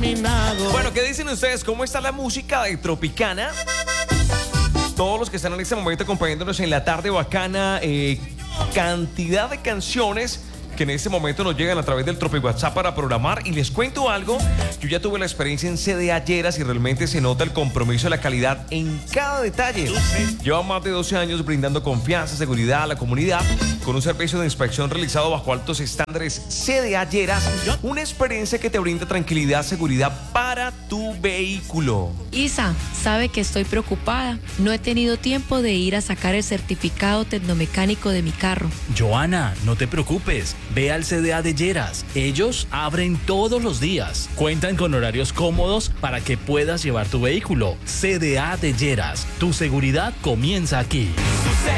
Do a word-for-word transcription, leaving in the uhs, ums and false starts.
caminado. Bueno, ¿qué dicen ustedes? ¿Cómo está la música de Tropicana? Todos los que están en este momento acompañándonos en la tarde bacana, eh, cantidad de canciones que en este momento nos llegan a través del Tropi WhatsApp para programar. Y les cuento algo, yo ya tuve la experiencia en C D A Lleras y realmente se nota el compromiso de la calidad en cada detalle. Lleva más de doce años brindando confianza, seguridad a la comunidad con un servicio de inspección realizado bajo altos estándares. C D A Lleras, una experiencia que te brinda tranquilidad, seguridad para tu vehículo. Isa, sabe que estoy preocupada. No he tenido tiempo de ir a sacar el certificado tecnomecánico de mi carro. Joana, no te preocupes. Ve al C D A de Lleras. Ellos abren todos los días. Cuentan con horarios cómodos para que puedas llevar tu vehículo. C D A de Lleras. Tu seguridad comienza aquí.